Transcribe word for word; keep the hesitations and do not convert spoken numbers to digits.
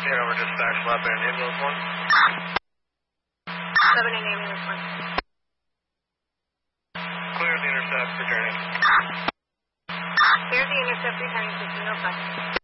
Hanover dispatch, lab and ambulance one. seven and ambulance one. Clear the intercept, returning. Clear the intercept, returning to zero five.